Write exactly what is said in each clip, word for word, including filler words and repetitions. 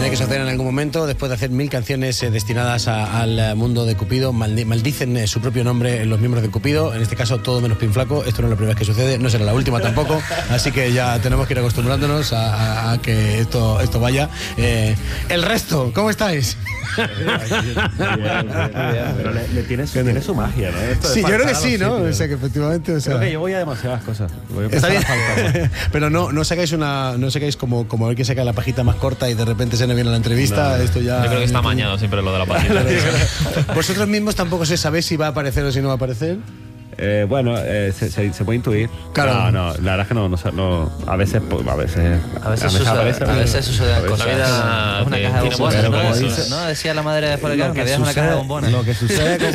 Tenía que suceder en algún momento, después de hacer mil canciones eh, destinadas a, al mundo de Cupido, maldi maldicen eh, su propio nombre los miembros de Cupido, en este caso todo menos Pinflaco. Esto no es la primera vez que sucede, no será la última tampoco, así que ya tenemos que ir acostumbrándonos a, a, a que esto, esto vaya. Eh, el resto, ¿cómo estáis? Pero le, le tiene, su, tiene su magia, ¿no? Esto Sí, yo creo que sí, ¿no? O sea, que efectivamente... O sea, creo que yo voy a demasiadas cosas. Voy a está bien. a Pero no, no sacáis una, no sacáis como, como el que saca la pajita más corta y de repente se nos viene la entrevista. No, esto ya... Yo creo que está amañado siempre lo de la pajita. Vosotros mismos tampoco se sabéis si va a aparecer o si no va a aparecer. Eh, bueno, eh, se, se, se puede intuir. Claro. No, no, la verdad es que no, no, no a veces, a veces, a veces sucede, aparece, a veces sucede cosas. La vida es una que caja de tiene bombones, ¿no? cosas, Dice, no, decía la madre de Forrest, que había una caja de bombones. Lo que sucede con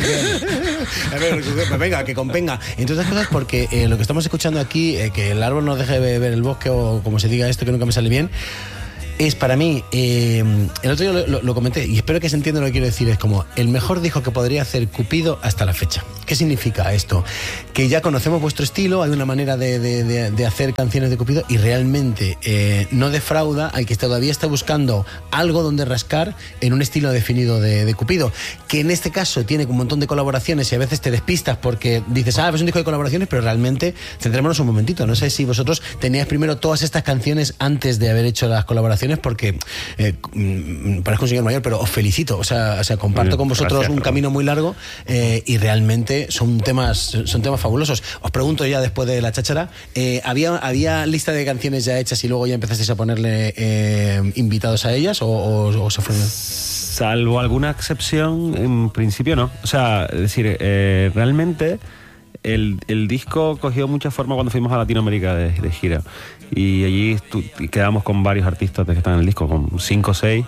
A ver, pues venga, que convenga. Entre otras cosas porque eh, lo que estamos escuchando aquí, eh, que el árbol nos deje ver el bosque o como se diga esto que nunca me sale bien, es para mí, eh, el otro día lo, lo, lo comenté y espero que se entienda lo que quiero decir, es como el mejor disco que podría hacer Cupido hasta la fecha. ¿Qué significa esto? Que ya conocemos vuestro estilo, hay una manera de, de, de, de hacer canciones de Cupido y realmente eh, no defrauda al que todavía está buscando algo donde rascar en un estilo definido de, de Cupido, que en este caso tiene un montón de colaboraciones y a veces te despistas porque dices, ah, es un disco de colaboraciones, pero realmente, centrémonos un momentito, no sé si vosotros teníais primero todas estas canciones antes de haber hecho las colaboraciones, porque eh, parezco un señor mayor, pero os felicito, o sea, o sea comparto bien, con vosotros gracias, un camino muy largo eh, y realmente son temas son temas fabulosos. Os pregunto ya después de la cháchara, eh, ¿había, ¿había lista de canciones ya hechas y luego ya empezasteis a ponerle eh, invitados a ellas o, o, o se fueron? Salvo alguna excepción, en principio no. O sea, es decir, eh, realmente el, el disco cogió mucha forma cuando fuimos a Latinoamérica de, de gira. Y allí quedamos con varios artistas que están en el disco, con cinco o seis,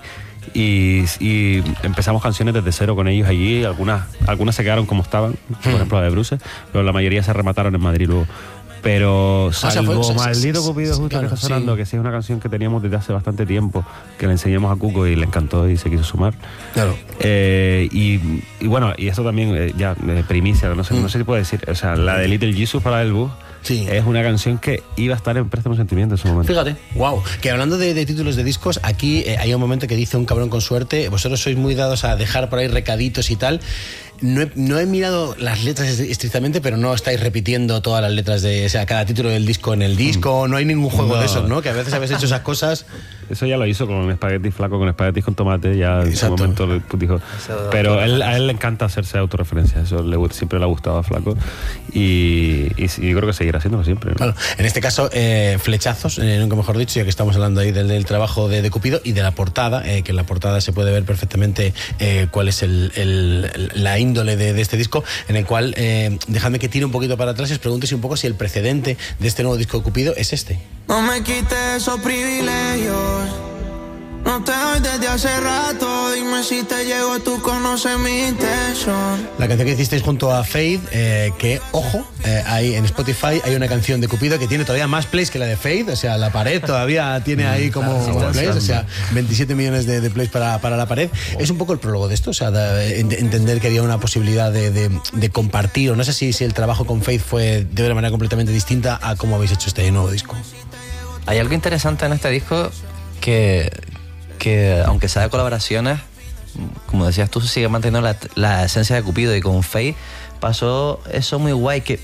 y, y empezamos canciones desde cero con ellos allí. Algunas, algunas se quedaron como estaban, por ejemplo la de Bruce, pero la mayoría se remataron en Madrid luego. Pero salvo o sea, fue, Maldito Cupido justo claro, que está sonando, sí. Que sí es una canción que teníamos desde hace bastante tiempo, que le enseñamos a Cuco y le encantó y se quiso sumar. Claro. Eh, y, y bueno, y eso también eh, ya eh, primicia, no sé, mm. no sé si puedo decir, o sea, la de Little Jesus para el bus. Sí. Es una canción que iba a estar en Préstamo Sentimiento en su momento. Fíjate, wow. Que hablando de, de títulos de discos, aquí eh, hay un momento que dice un cabrón con suerte. Vosotros sois muy dados a dejar por ahí recaditos y tal. No he, no he mirado las letras estrictamente, pero no estáis repitiendo todas las letras de, o sea, cada título del disco en el disco. No hay ningún juego no. de esos, ¿no? Que a veces habéis hecho esas cosas. Eso ya lo hizo con Espagueti Flaco, con Espaguetis con Tomate, ya en su momento dijo. Pero él, a él le encanta hacerse autorreferencia, eso le, siempre le ha gustado a Flaco y, y, y creo que seguirá haciéndolo siempre, ¿no? Claro. En este caso, eh, flechazos, eh, nunca mejor dicho, ya que estamos hablando ahí del, del trabajo de, de Cupido y de la portada, eh, que en la portada se puede ver perfectamente eh, cuál es el, el, la índole de, de este disco, en el cual, eh, dejadme que tire un poquito para atrás y os pregunte si un poco si el precedente de este nuevo disco de Cupido es este. No me quites esos privilegios, no te doy desde hace rato, dime si te llego, tú conoces mi intención. La canción que hicisteis junto a Faith, eh, que, ojo, eh, hay en Spotify hay una canción de Cupido que tiene todavía más plays que la de Faith, o sea, La Pared todavía tiene ahí como claro, plays, o sea, veintisiete millones de, de plays para, para La Pared. Oh. Es un poco el prólogo de esto, o sea, de, de entender que había una posibilidad de, de, de compartir, o no sé si, si el trabajo con Faith fue de una manera completamente distinta a cómo habéis hecho este nuevo disco. Hay algo interesante en este disco que, que aunque sea de colaboraciones, como decías tú, sigue manteniendo la, la esencia de Cupido, y con Faith pasó eso muy guay, que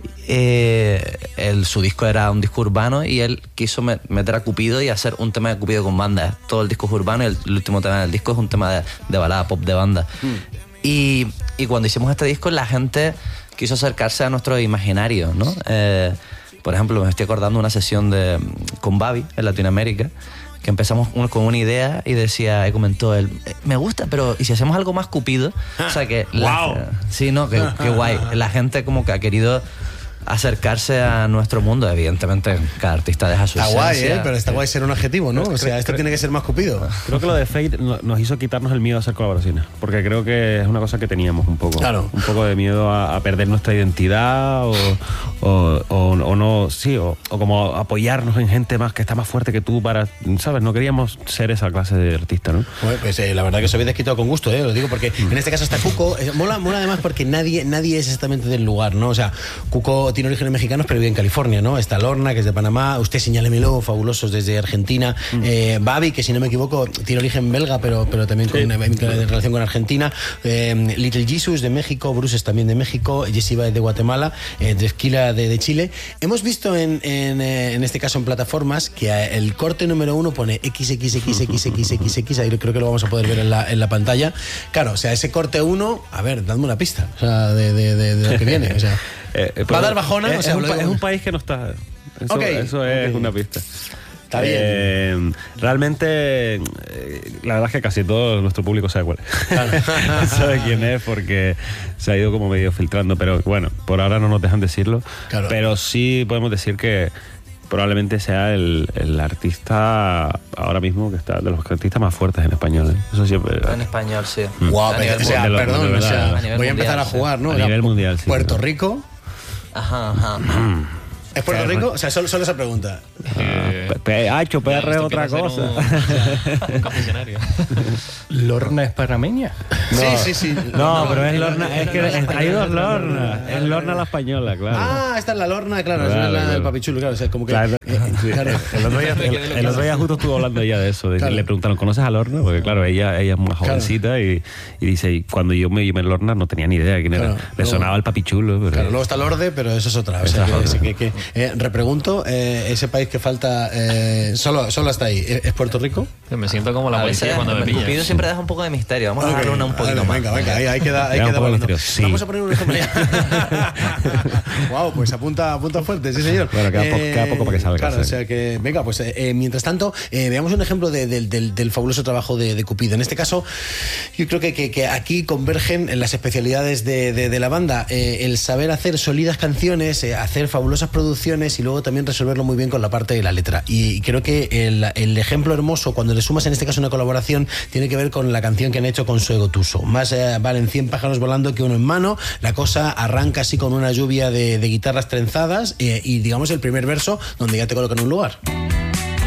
eh, el, su disco era un disco urbano y él quiso me, meter a Cupido y hacer un tema de Cupido con banda. Todo el disco es urbano y el, el último tema del disco es un tema de, de balada pop de banda. Mm. Y, y cuando hicimos este disco la gente quiso acercarse a nuestro imaginario, ¿no? Eh, Por ejemplo, me estoy acordando de una sesión de, con Babi en Latinoamérica, que empezamos con una idea y decía, y comentó él, me gusta, pero ¿y si hacemos algo más Cupido? O sea que... ¡Wow! La, sí, no, qué, qué guay. La gente como que ha querido acercarse a nuestro mundo. Evidentemente, cada artista deja su está esencia. Está guay, ¿eh? Pero está guay ser un adjetivo, ¿no? O sea, esto tiene que ser más Cupido. Creo que lo de Fate nos hizo quitarnos el miedo a hacer colaboraciones, porque creo que es una cosa que teníamos un poco. Claro. Un poco de miedo a, a perder nuestra identidad o, o, o, o no, sí, o, o como apoyarnos en gente más que está más fuerte que tú para, ¿sabes? No queríamos ser esa clase de artista, ¿no? Bueno, pues eh, la verdad que os habéis desquitado con gusto, ¿eh? Lo digo porque mm. en este caso está Cuco. Eh, mola, mola además porque nadie, nadie es exactamente del lugar, ¿no? O sea, Cuco Luego tiene orígenes mexicanos, pero vive en California, ¿no? Está Lorna, que es de Panamá. Usted, Señálemelo, fabulosos desde Argentina. Mm. Eh, Babi, que si no me equivoco, tiene origen belga, pero, pero también con, sí. en relación con Argentina. Eh, Little Jesus de México, Bruce es también de México, Jessiva es de Guatemala, eh, Esquila de, de Chile. Hemos visto en, en, en este caso en plataformas que el corte número uno pone equis equis equis equis equis equis equis, ahí creo que lo vamos a poder ver en la, en la pantalla. Claro, o sea, ese corte uno, a ver, dadme una pista, o sea, de, de, de, de lo que viene, o sea, eh, va a dar bajona. Es, o sea, es, un, es un país que no está. Eso, okay. eso es okay. una pista. Está bien. Eh, realmente, eh, la verdad es que casi todo nuestro público sabe cuál es. Claro. Sabe quién es porque se ha ido como medio filtrando, pero bueno, por ahora no nos dejan decirlo. Claro. Pero sí podemos decir que probablemente sea el, el artista ahora mismo que está de los artistas más fuertes en español, ¿eh? Eso siempre. En español, sí. Mm. Wow, o sea, de lo, perdón, de o sea, a voy mundial, a empezar a jugar, ¿no? A nivel mundial, sí. Puerto Rico. Ajá, ajá. ¿Es Puerto Rico? O sea, solo, solo esa pregunta. Eh, P H, P R es otra cosa. Un, un campesinario. ¿Lorna es panameña? No. Sí, sí, sí. No, no pero es Lorna. Es que hay dos Lornas. Es Lorna la española, claro. Ah, esta es la Lorna, claro. claro es la claro. del papichulo, claro. O sea, como que. Claro, eh, sí. Claro. El otro día, el, el otro día justo estuvo hablando ella de eso. De claro. Le preguntaron, ¿conoces a Lorna? Porque, claro, ella, ella es muy jovencita claro. y, y dice, y cuando yo me llamé Lorna no tenía ni idea de quién era. Claro. Le luego, sonaba el papichulo. Pero... Claro, luego está Lorde, pero eso es otra. O sea, que, que, que, eh, repregunto, eh, ese país que falta, eh, solo, solo hasta ahí, ¿es Puerto Rico? Me siento como la policía cuando me pillan. Cupido siempre deja un poco de misterio. Vamos okay. a darle una un poquito ver, más. Venga, venga, ahí, ahí queda, ahí queda un sí. Vamos a poner un ejemplo. Wow, pues apunta, apunta fuerte, sí señor. Bueno, queda, eh, poco, queda poco para que salga. Claro, o sea que, venga, pues eh, mientras tanto, eh, veamos un ejemplo de, de, del, del fabuloso trabajo de, de Cupido. En este caso, yo creo que, que, que aquí convergen en las especialidades de, de, de la banda, eh, el saber hacer sólidas canciones, eh, hacer fabulosas producciones y luego también resolverlo muy bien con la parte de la letra. Y creo que el, el ejemplo hermoso, cuando le sumas en este caso una colaboración, tiene que ver con la canción que han hecho con Suego Tuso. Más eh, valen cien pájaros volando que uno en mano. La cosa arranca así con una lluvia de, de guitarras trenzadas eh, y digamos el primer verso donde ya te colocan un lugar.